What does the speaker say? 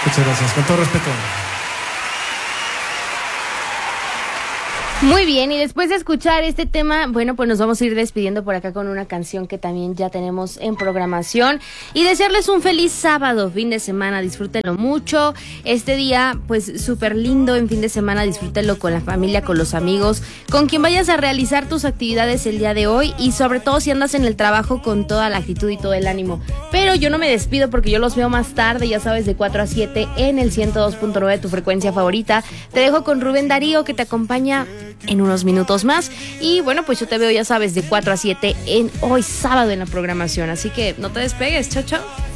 Muchas gracias, con todo respeto. Muy bien, y después de escuchar este tema, bueno, pues nos vamos a ir despidiendo por acá con una canción que también ya tenemos en programación y desearles un feliz sábado, fin de semana, disfrútenlo mucho, este día pues súper lindo en fin de semana, disfrútenlo con la familia, con los amigos, con quien vayas a realizar tus actividades el día de hoy y sobre todo si andas en el trabajo con toda la actitud y todo el ánimo. Pero yo no me despido porque yo los veo más tarde, ya sabes, de 4 a 7 en el 102.9, tu frecuencia favorita. Te dejo con Rubén Darío que te acompaña en unos minutos más y bueno, pues yo te veo, ya sabes, de 4 a 7 en hoy sábado en la programación, así que no te despegues, chao chao.